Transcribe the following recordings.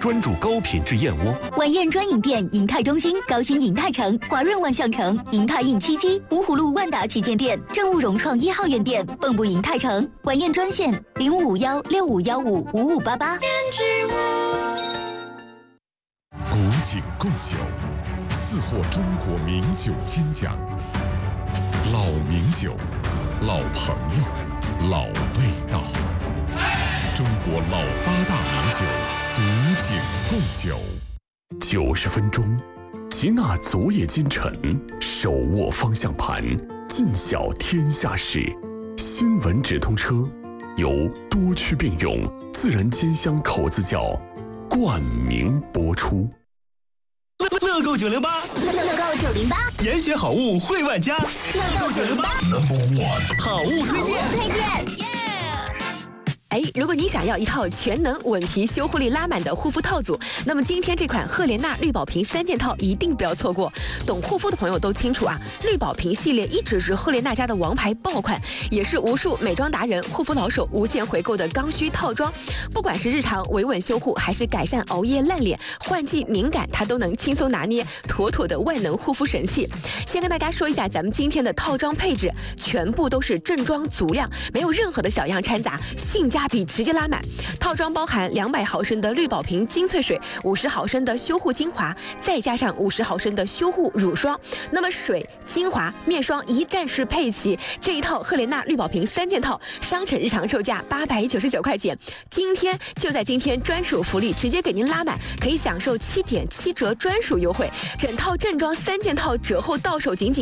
专注高品质燕窝。 晚宴专营店：银泰中心、高新银泰城、华润万象城、银泰印77、芜湖路万达旗舰店、正务融创1号院店、蚌埠银泰城。晚宴专线：0551651588。 古井贡酒4获中国名酒金奖，老名酒，老朋友，老味道。中国老8大名酒，古井贡酒。 90分钟，吉纳昨夜今晨，手握方向盘，尽晓天下事。新闻直通车由多区并用自然煎香口子窖冠名播出。 乐购908， 乐购908， 严选好物惠万家。乐购908 ，No.1 好物推荐。 如果你想要一套全能稳皮修护力拉满的护肤套组，那么今天这款赫莲娜绿宝瓶3件套一定不要错过。懂护肤的朋友都清楚啊，绿宝瓶系列一直是赫莲娜家的王牌爆款，也是无数美妆达人、护肤老手无限回购的刚需套装。不管是日常维稳修护，还是改善熬夜烂脸、换季敏感，它都能轻松拿捏，妥妥的万能护肤神器。先跟大家说一下咱们今天的套装配置，全部都是正装足量，没有任何的小样掺杂，性价比直接拉满。套装包含200毫升的绿宝瓶精粹水，50毫升的修护精华，再加上50毫升的修护乳霜。那么水、精华、面霜一站式配齐，这一套赫莲娜绿宝瓶3件套，商城日常售价899块钱，今天就在今天专属福利直接给您拉满，可以享受7.7折专属优惠。整套正装3件套折后到手仅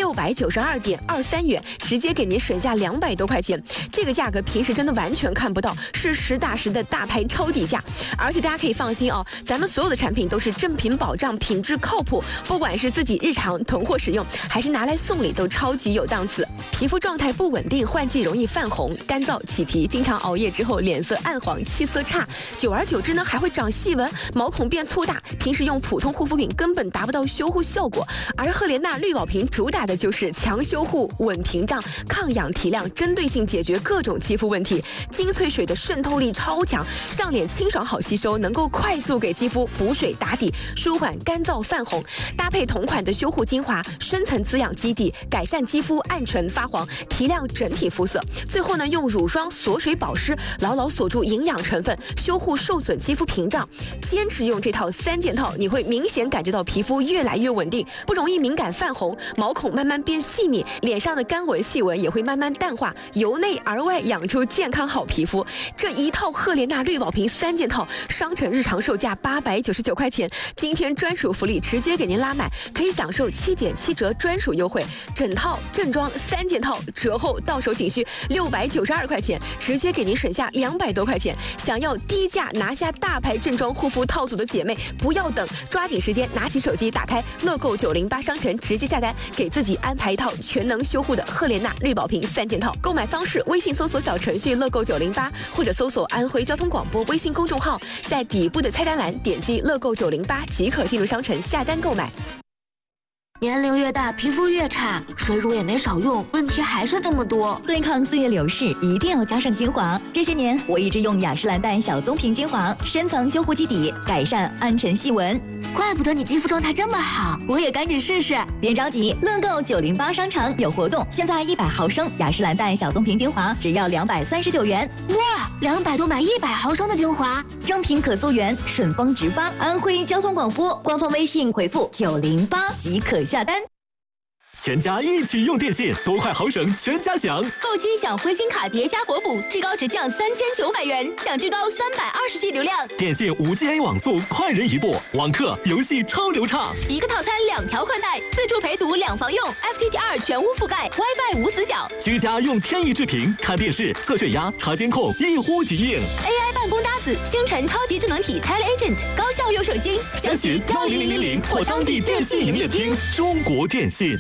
692.23元，直接给您省下200多块钱。这个价格平时真的完全看不到，是实打实的大牌超底价。而且大家可以放心哦，咱们所有的产品都是正品保障，品质靠谱，不管是自己日常囤货使用，还是拿来送礼，都超级有档次。皮肤状态不稳定，换季容易泛红、干燥、起皮，经常熬夜之后脸色暗黄、气色差，久而久之呢还会长细纹，毛孔变粗大，平时用普通护肤品根本达不到修护效果。而赫莲娜绿宝瓶主打的就是强修护、稳屏障、抗氧提亮，针对性解决各种肌肤问题。精粹水的渗透力超强，上脸清爽好吸收，能够快速给肌肤补水打底，舒缓干燥泛红。搭配同款的修护精华，深层滋养基底，改善肌肤暗沉发黄，提亮整体肤色。最后呢，用乳霜锁水保湿，牢牢锁住营养成分，修护受损肌肤屏障。坚持用这套3件套，你会明显感觉到皮肤越来越稳定，不容易敏感泛红，毛孔慢慢变细腻，脸上的干纹细纹也会慢慢淡化，由内而外养出健康好皮肤。这一套赫莲娜绿宝瓶3件套，商城日常售价899块钱，今天专属福利直接给您拉满，可以享受7.7折专属优惠。整套正装3件套折后到手仅需692块钱，直接给您省下200多块钱。想要低价拿下大牌正装护肤套组的姐妹，不要等，抓紧时间拿起手机，打开乐购908商城，直接下单，给自己安排一套全能修护的赫莲娜绿宝瓶3件套。购买方式：微信搜索小程序乐购908，或者搜索安徽交通广播微信公众号，在底部的菜单栏点击乐购908即可进入商城下单购买。 年龄越大，皮肤越差，水乳也没少用，问题还是这么多。 对抗岁月流逝，一定要加上精华。这些年，我一直用雅诗兰黛小棕瓶精华，深层修护基底，改善暗沉细纹。 怪不得你肌肤状态这么好，我也赶紧试试。 别着急，乐购908商城有活动，现在100毫升雅诗兰黛小棕瓶精华只要239元。 哇，200多买100毫升的精华， 正品可溯源，顺丰直发。安徽交通广播官方微信回复908即可下单。 全家一起用电信，多快好省，全家享。 购期享灰金卡叠加国补，至高直降3900元，享至高320G 流量。 电信5G网速，快人一步，网课游戏超流畅。 一个套餐2条宽带，自助陪读2房用 ，FTTR 全屋覆盖 ，WiFi 无死角。 居家用天翼智屏看电视、测血压、查监控，一呼即应。 AI 办公搭子，星辰超级智能体 TeleAgent， 高效又省心。 详询10000或当地电信营业厅。中国电信。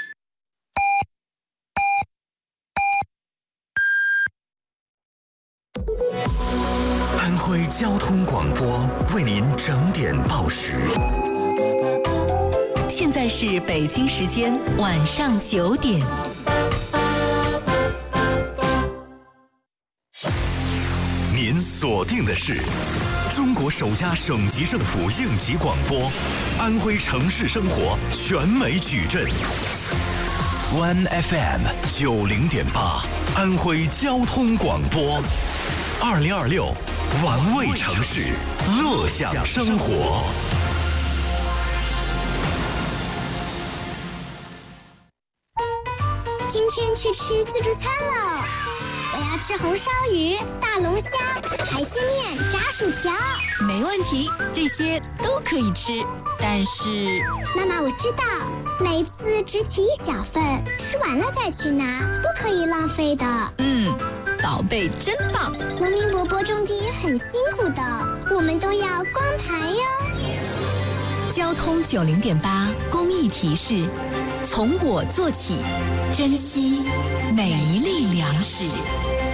安徽交通广播为您整点报时。 现在是北京时间晚上9点。 您所锁定的是中国首家省级政府应急广播，安徽城市生活全美矩阵。One FM 90.8，安徽交通广播，2026，玩味城市，乐享生活。 今天去吃自助餐了，我要吃红烧鱼、大龙虾、海鲜面、炸薯条。 没问题，这些都可以吃，但是…… 妈妈，我知道，每一次只取一小份，吃完了再去拿，不可以浪费的。 宝贝真棒！ 农民伯伯种地也很辛苦的，我们都要光盘哟。 交通90.8公益提示：从我做起，珍惜每一粒粮食。